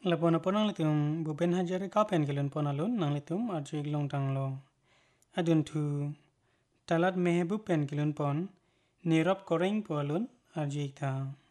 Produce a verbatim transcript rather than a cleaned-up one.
Lapona ponang litum bupen hajare kapen kilun ponalun nang litum arju iglong tanglo. Adun tu talat mehe bupen kilun pon nirop koreng poalun arju ikta.